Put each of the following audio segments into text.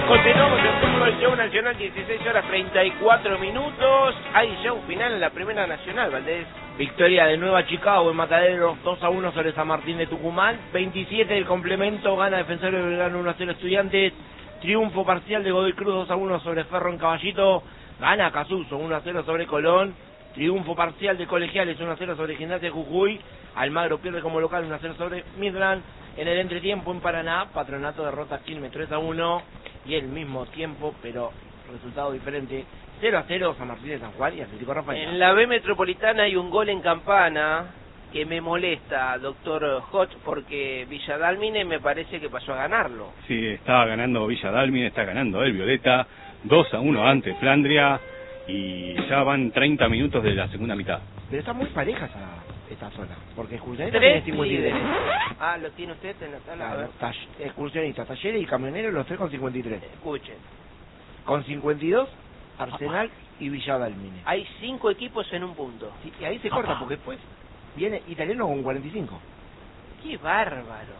Continuamos en Fútbol Show Nacional, 16 horas 34 minutos. Hay ya un final en la Primera Nacional, Valdés. Victoria de Nueva Chicago en Mataderos, 2-1 sobre San Martín de Tucumán. 27 del complemento, gana Defensor de Belgrano 1-0 Estudiantes. Triunfo parcial de Godoy Cruz 2-1 sobre Ferro en Caballito. Gana Casuso 1-0 sobre Colón. Triunfo parcial de Colegiales 1-0 sobre Gimnasia de Jujuy. Almagro pierde como local 1-0 sobre Midland. En el entretiempo en Paraná, Patronato derrota a Quilmes 3-1. Y el mismo tiempo, pero resultado diferente, 0-0 San Martín de San Juan y Atlético Rafael. En la B Metropolitana hay un gol en Campana que me molesta, doctor Hodge, porque Villa Dálmine me parece que pasó a ganarlo. Sí, estaba ganando Villa Dálmine, está ganando el Violeta, 2-1 ante Flandria, y ya van 30 minutos de la segunda mitad. Pero está muy pareja esta zona, porque Excursionista 3 tiene 53. Ah, ¿lo tiene usted en la tabla? A ver. Excursionista, Talleres y Camioneros, los tres con 53. Escuchen, Con 52, Arsenal y Villa Dálmine. hay 5 equipos en un punto. Sí, y ahí se corta, porque después viene Italiano con 45. ¡Qué bárbaro!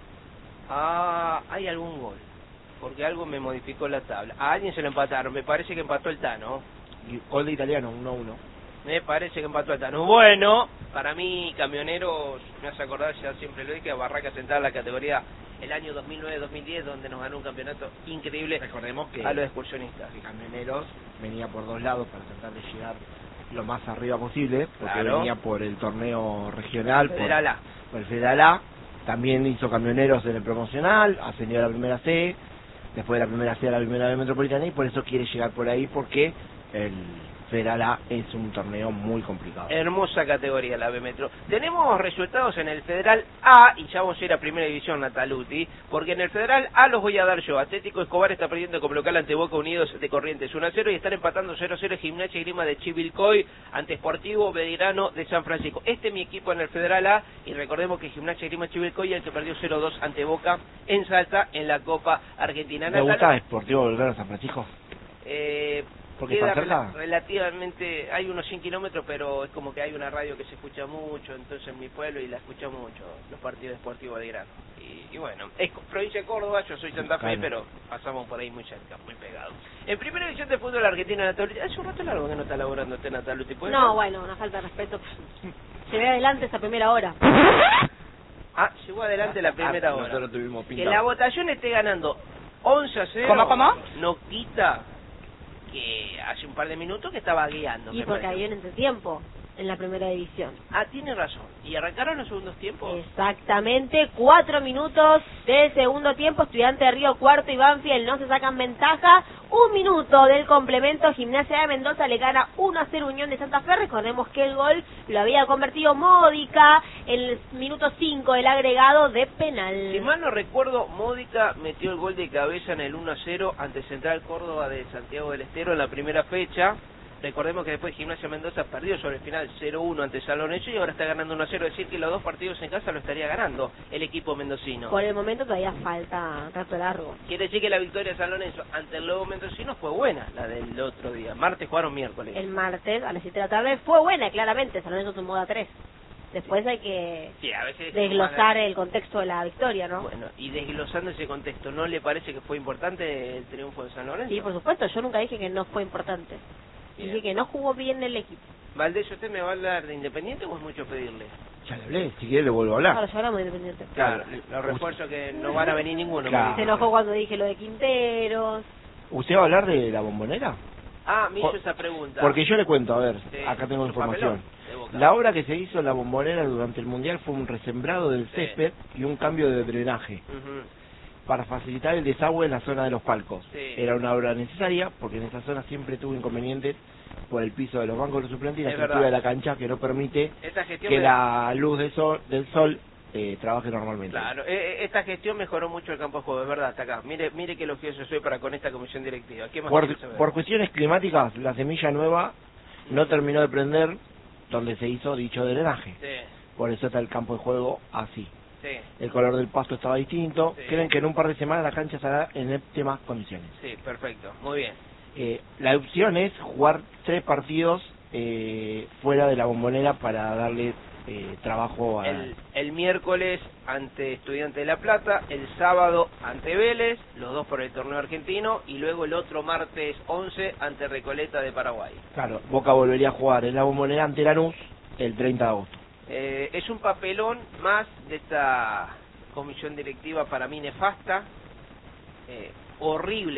Ah, hay algún gol, porque algo me modificó la tabla. A alguien se lo empataron, me parece que empató el Tano. Y gol de Italiano, 1-1. Me parece que empató el Tano. Bueno, para mí, Camioneros, me hace acordar, ya siempre lo dije, a Barraca Central, la categoría el año 2009-2010, donde nos ganó un campeonato increíble. Recordemos que a los excursionistas. que Camioneros venía por dos lados para tratar de llegar lo más arriba posible, porque Claro. venía por el torneo regional, Federal A. por el Federal A. También hizo Camioneros en el promocional, ascendió a la primera C, después de la primera C a la primera B Metropolitana, y por eso quiere llegar por ahí, porque el Federal A es un torneo muy complicado. Hermosa categoría la B Metro. Tenemos resultados en el Federal A, y ya vamos a ir a Primera División, Nataluti, porque en el Federal A los voy a dar yo. Atlético Escobar está perdiendo como local ante Boca Unidos de Corrientes 1-0, y están empatando 0-0 Gimnasia y Grima de Chivilcoy ante Sportivo Belgrano de San Francisco. Este es mi equipo en el Federal A, y recordemos que Gimnasia y Grima de Chivilcoy es el que perdió 0-2 ante Boca en Salta en la Copa Argentina. ¿Te gusta Sportivo Belgrano San Francisco? Porque Queda está cerca. relativamente, hay unos 100 kilómetros, pero es como que hay una radio que se escucha mucho, entonces en mi pueblo, y la escuchamos mucho, los partidos deportivos de Grano. Y bueno, es provincia de Córdoba, yo soy Santa Fe, Claro. pero pasamos por ahí muy cerca, muy pegados. En Primera División de Fútbol Argentina, Nataluti, hace un rato largo que no está laborando usted, Nataluti, ¿puede No, ser? bueno, una falta de respeto. Se ve adelante esa primera hora. Ah, llegó adelante la primera hora. Nosotros tuvimos Que pinta. la votación esté ganando 11-0, ¿Cómo? no quita que hace un par de minutos que estaba guiando. Y me porque parece. había un entretiempo en la primera división. Ah, tiene razón. ¿Y arrancaron los segundos tiempos? Exactamente, 4 minutos del segundo tiempo. Estudiante de Río Cuarto y Banfield no se sacan ventaja. 1 minuto del complemento. Gimnasia de Mendoza le gana 1-0 Unión de Santa Fe. Recordemos que el gol lo había convertido Módica en el minuto 5 del agregado de penal. Si mal no recuerdo, Módica metió el gol de cabeza en el 1-0 ante Central Córdoba de Santiago del Estero en la primera fecha. Recordemos que después Gimnasia Mendoza perdió sobre el final 0-1 ante San Lorenzo y ahora está ganando 1-0, es decir que los dos partidos en casa lo estaría ganando el equipo mendocino. Por el momento todavía falta rato largo. Quiere decir que la victoria de San Lorenzo ante el Lobo Mendocino fue buena, la del otro día. Martes jugaron miércoles. El martes a las 7 de la tarde fue buena, claramente. San Lorenzo tomó a 3. Después hay que Sí, a veces desglosar el contexto de la victoria, ¿no? Bueno, y desglosando ese contexto, ¿no le parece que fue importante el triunfo de San Lorenzo? Sí, por supuesto, yo nunca dije que no fue importante. Bien. Dije que no jugó bien el equipo. Valdés, ¿usted me va a hablar de Independiente o es mucho pedirle? Ya le hablé, si quiere le vuelvo a hablar. Ahora ya hablamos de Independiente. Claro, los refuerzos que no van a venir ninguno. Claro. me Se dice. enojó cuando dije lo de Quinteros. ¿Usted va a hablar de la Bombonera? Ah, me hizo Por- esa pregunta. Porque yo le cuento, a ver, Sí, acá tengo su información. papelón de Boca. La obra que se hizo en la Bombonera durante el Mundial fue un resembrado del Sí. césped y un cambio de drenaje Ujú. para facilitar el desagüe en la zona de los palcos. Sí. Era una obra necesaria porque en esa zona siempre tuvo inconvenientes por el piso de los bancos de los suplentes y la Es estructura verdad. de la cancha que no permite Esta gestión que me- la luz del sol trabaje normalmente. Claro, esta gestión mejoró mucho el campo de juego, es verdad, hasta acá. Mire que elogioso soy para con esta comisión directiva. ¿Qué más quiere saber? Por cuestiones climáticas, la semilla nueva no terminó de prender donde se hizo dicho drenaje. Sí, Por eso está el campo de juego así. sí, El color del pasto estaba distinto. Sí. Creen que en un par de semanas la cancha estará en óptimas condiciones. sí, perfecto, muy bien. La opción es jugar 3 partidos fuera de la Bombonera para darle trabajo a... El miércoles ante Estudiantes de La Plata, el sábado ante Vélez, los dos por el torneo argentino, y luego el otro martes 11 ante Recoleta de Paraguay. Claro, Boca volvería a jugar en la Bombonera ante Lanús el 30 de agosto. Es un papelón más de esta comisión directiva para mí nefasta, horrible.